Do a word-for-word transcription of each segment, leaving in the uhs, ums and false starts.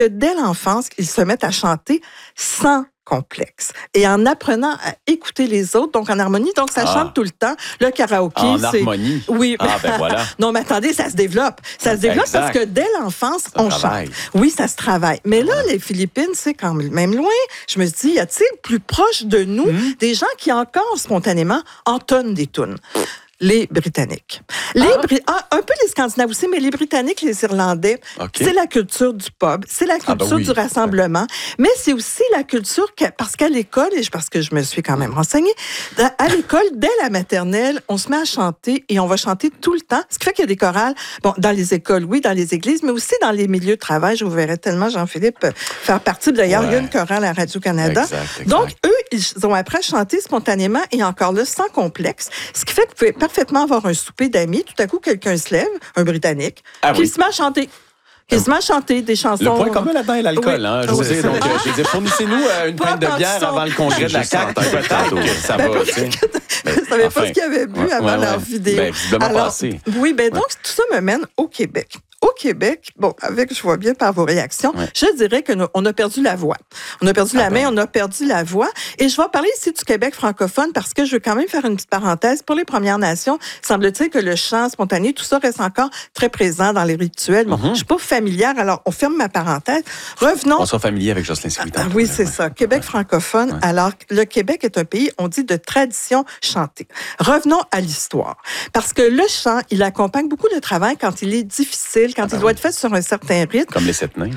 que dès l'enfance, ils se mettent à chanter sans complexe. Et en apprenant à écouter les autres, donc en harmonie, donc ça ah. chante tout le temps. Le karaoké, en c'est... harmonie? Oui. Ah, ben voilà. Non, mais attendez, ça se développe. Ça se développe exact. Parce que dès l'enfance, ça on travaille. chante. Oui, ça se travaille. Mais là, les Philippines, c'est quand même loin. Je me dis, y a-t-il plus proche de nous mmh. des gens qui encore spontanément entonnent des tunes? Les Britanniques. Les ah. Bri- ah, un peu les Scandinaves aussi, mais les Britanniques, les Irlandais, okay. c'est la culture du pub, c'est la culture ah ben oui. du rassemblement, mais c'est aussi la culture, que, parce qu'à l'école, et parce que je me suis quand même renseignée, à l'école, dès la maternelle, on se met à chanter et on va chanter tout le temps, ce qui fait qu'il y a des chorales, bon, dans les écoles, oui, dans les églises, mais aussi dans les milieux de travail. Je vous verrai tellement, Jean-Philippe, faire partie. D'ailleurs, ouais. il y a une chorale à Radio-Canada. Exact, exact. Donc, eux, ils ont appris à chanter spontanément et encore là, sans complexe, ce qui fait que vous pouvez parfaitement avoir un souper d'amis. Tout à coup, quelqu'un se lève, un Britannique, ah, qui oui. se met à chanter. Qui se met à chanter des chansons. Le point commun là-dedans est l'alcool. Oui. Hein, José. Oui, donc, ah. je disais, fournissez-nous une pinte de bière avant le congrès de la C A Q. Peut-être que ça ben, va. Je ne savais enfin, pas ce qu'ils avaient bu ouais, avant ouais, leur ouais. vidéo. Ben, visiblement Alors, passé. Oui, ben, donc, ouais. tout ça me mène au Québec. Au Québec, bon, avec, je vois bien par vos réactions, ouais. je dirais qu'on a perdu la voix. On a perdu ah la ben. main, on a perdu la voix. Et je vais parler ici du Québec francophone parce que je veux quand même faire une petite parenthèse. Pour les Premières Nations, semble-t-il que le chant spontané, tout ça reste encore très présent dans les rituels. Bon, mm-hmm. je suis pas familière, alors on ferme ma parenthèse. Revenons... On soit familier avec Jocelyn Siritan. Ah, oui, c'est ouais. ça. Québec ouais. francophone. Ouais. Alors, le Québec est un pays, on dit, de tradition chantée. Revenons à l'histoire. Parce que le chant, il accompagne beaucoup de travail quand il est difficile, quand ah ben il doit oui. être fait sur un certain rythme. Comme les sept nains,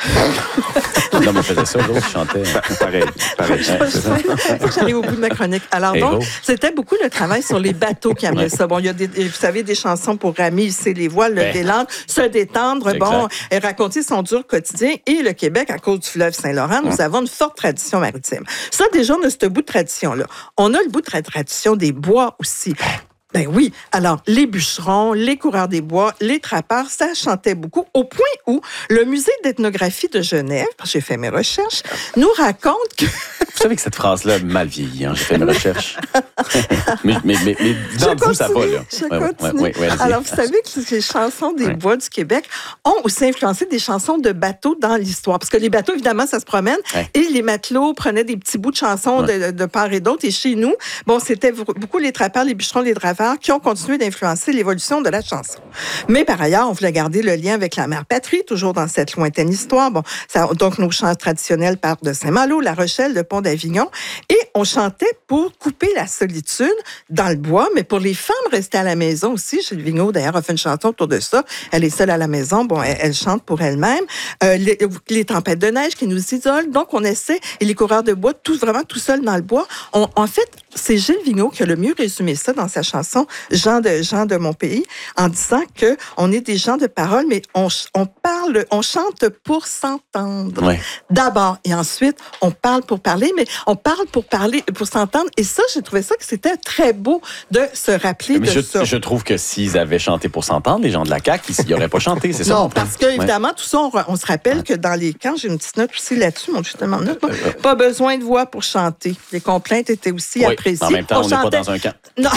là. Non, mais je faisais ça, l'autre chantait pareil. pareil hein, J'arrive au bout de ma chronique. Alors Héros. donc, c'était beaucoup le travail sur les bateaux qui amenaient ça. Bon, il y a des, vous savez, des chansons pour ramer les voiles, le ben. délandre, se détendre, exact. bon, et raconter son dur quotidien. Et le Québec, à cause du fleuve Saint-Laurent, nous hum. avons une forte tradition maritime. Ça, déjà, on a ce bout de tradition-là. On a le bout de la tradition des bois aussi. Ben oui. Alors, les bûcherons, les coureurs des bois, les trappeurs, ça chantait beaucoup, au point où le musée d'ethnographie de Genève, parce que j'ai fait mes recherches, nous raconte que... Vous savez que cette phrase-là mal vieillit, hein? J'ai fait mes recherches. mais, mais, mais, mais dans vous, ça va, là. Je ouais, continue. Ouais, ouais, ouais, Alors, vous savez que les chansons des ouais. bois du Québec ont aussi influencé des chansons de bateaux dans l'histoire. Parce que les bateaux, évidemment, ça se promène. Ouais. Et les matelots prenaient des petits bouts de chansons ouais. de, de part et d'autre. Et chez nous, bon, c'était beaucoup les trappeurs, les bûcherons, les draveurs qui ont continué d'influencer l'évolution de la chanson. Mais par ailleurs, on voulait garder le lien avec la mère patrie, toujours dans cette lointaine histoire. Bon, ça, donc, nos chants traditionnels partent de Saint-Malo, La Rochelle, le pont d'Avignon. Et on chantait pour couper la solitude dans le bois, mais pour les femmes rester à la maison aussi. Gilles Vigneault, d'ailleurs, a fait une chanson autour de ça. Elle est seule à la maison. Bon, elle, elle chante pour elle-même. Euh, les, les tempêtes de neige qui nous isolent. Donc, on essaie, et les coureurs de bois, tout, vraiment tout seul dans le bois. On, en fait, c'est Gilles Vigneault qui a le mieux résumé ça dans sa chanson Jean de, Jean de mon pays, en disant que on est des gens de parole, mais on, on parle, on chante pour s'entendre. Ouais. D'abord, et ensuite, on parle pour parler, mais on parle pour parler, pour s'entendre. Et ça, j'ai trouvé ça que c'était très beau de se rappeler mais de je, ça. Je trouve que s'ils avaient chanté pour s'entendre, les gens de la C A Q, ils n'auraient pas chanté, c'est ça? Non, parce que, évidemment, ouais. tout ça, on, on se rappelle ouais. que dans les camps, j'ai une petite note aussi là-dessus, mon justement note, pas, euh, pas besoin de voix pour chanter. Les complaintes étaient aussi oui, appréciées. En même temps, on n'est chantait... pas dans un camp. Non.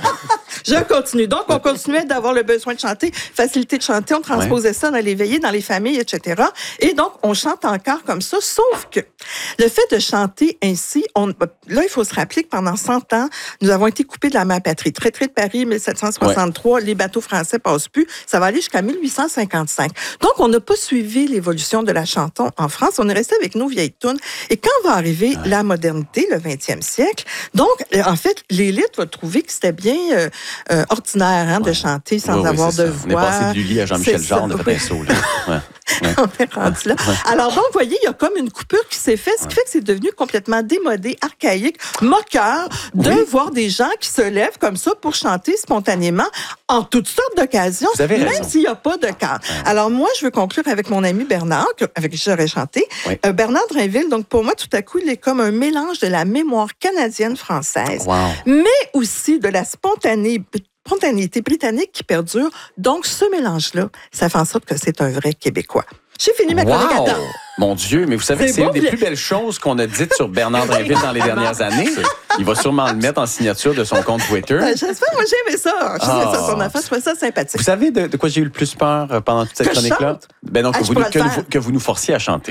Je continue. Donc, on continuait d'avoir le besoin de chanter, facilité de chanter, on transposait ouais. ça dans les veillées, dans les familles, et cetera. Et donc, on chante encore comme ça, sauf que le fait de chanter ainsi, on, là, il faut se rappeler que pendant cent ans, nous avons été coupés de la mère patrie. Traité de Paris, dix-sept cent soixante-trois, ouais. les bateaux français passent plus. Ça va aller jusqu'à mille huit cent cinquante-cinq. Donc, on n'a pas suivi l'évolution de la chanson en France. On est resté avec nos vieilles tunes. Et quand va arriver ouais. la modernité, le vingtième siècle, donc, en fait, l'élite va trouver que c'était bien euh, euh, ordinaire hein, ouais. de chanter sans oui, avoir oui, de ça. voix. On est passé de Lully à Jean-Michel Jarre, on a fait un saut. Là. Ouais. Ouais. On est rendu là. Ouais. Alors donc, vous voyez, il y a comme une coupure qui s'est faite, ce qui ouais. fait que c'est devenu complètement démodé, archaïque, moqueur de oui. voir des gens qui se lèvent comme ça pour chanter spontanément en toutes sortes d'occasions, même raison. S'il n'y a pas de cadre. Ouais. Alors moi, je veux conclure avec mon ami Bernard, avec qui j'aurais chanté. Oui. Euh, Bernard Drainville, donc pour moi, tout à coup, il est comme un mélange de la mémoire canadienne-française, wow. mais aussi de la spontanée spontanéité britannique qui perdure. Donc, ce mélange-là, ça fait en sorte que c'est un vrai Québécois. J'ai fini ma chronique. Wow. Mon Dieu, mais vous savez que c'est une des plus belles choses qu'on a dites sur Bernard Drinville dans les dernières années. Il va sûrement le mettre en signature de son compte Twitter. Ben, j'espère, moi j'ai aimé ça. J'ai aimé oh. ça, son affaire, je trouvais ça sympathique. Vous savez de, de quoi j'ai eu le plus peur pendant toute cette chronique-là? Ben non, que, que vous, que, nous, que vous nous forciez à chanter.